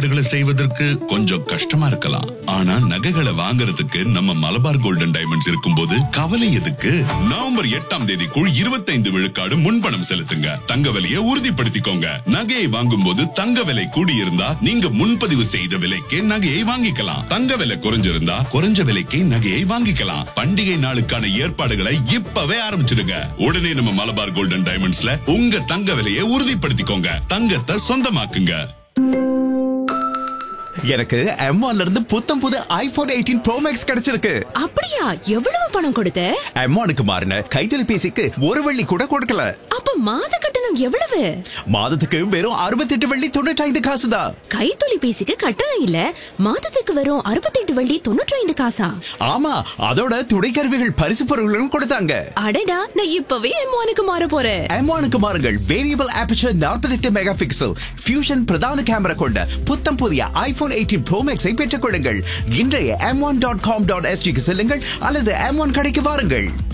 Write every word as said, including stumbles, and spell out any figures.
ஏற்பாடுகளை செய்வதற்கு கொஞ்சம் கஷ்டமா இருக்கலாம். ஆனா நகைகளை வாங்குறதுக்கு நம்ம மலபார் கோல்டன் டைமண்ட்ஸ் இருக்கும்போது கவலை எதுக்கு? நவம்பர் எட்டாம் தேதிக்குள் இருபத்தைந்து விழுக்காடு முன்பணம் செலுத்துங்க. தங்க விலையை உறுதிப்படுத்திக்கோங்க. நகையை வாங்கும் போது தங்க விலை கூடியிருந்தா நீங்க முன்பதிவு செய்த விலைக்கே நகையை வாங்கிக்கலாம். தங்க விலை குறைஞ்சிருந்தா குறைஞ்ச விலைக்கே நகையை வாங்கிக்கலாம். பண்டிகை நாளுக்கான ஏற்பாடுகளை இப்பவே ஆரம்பிச்சிடுங்க. உடனே நம்ம மலபார் கோல்டன் டைமண்ட்ஸ்ல உங்க தங்க விலையை உறுதிப்படுத்திக்கோங்க. தங்கத்தை சொந்தமாக்குங்க. எனக்கு எம் ஒன்ல இருந்து புத்தம் புது ஐபோன் எயிட்டீன் ப்ரோ மேக்ஸ் கிடைச்சிருக்கு. அப்படியா? எவ்வளவு பணம் கொடுத்த? எம் ஒன்னுக்கு மாறின கைத்தொலைபேசிக்கு ஒரு வெள்ளி கூட கொடுக்கல. அப்ப மாத கட்டணம் எவ்வளவு? மாதத்துக்கு வெறும் அறுபத்தி எட்டு வெள்ளி தொண்ணூற்றி ஐந்து காசு தான். கைத்தொலைபேசிக்கு கட்டணம் இல்ல, மாதத்துக்கு வெறும் அறுபத்தி எட்டு வெள்ளி தொண்ணூற்றி ஐந்து காசா? ஆமா, அதோட துணைக்கருவிகள் பரிசு பொருட்களும் கொடுத்தாங்க. அடடா, நான் இப்பவே எம் ஒன்னுக்கு மாற போறேன். எம் ஒன்னுக்கு மாறுங்கள். வேரியபிள் ஆபர்ச்சர் நாற்பத்தி எட்டு மெகா பிக்சல் ஃபியூஷன் பிரதான கேமரா கொண்ட புத்தம் புதிய ஐபோன் எயிட்டீன் ப்ரோ மேக்ஸை பெற்றுக் கொள்ளுங்கள். இன்றைய M one dot com dot எஸ்ஜிக்கு செல்லுங்கள் அல்லது எம் ஒன் கடைக்கு வாருங்கள்.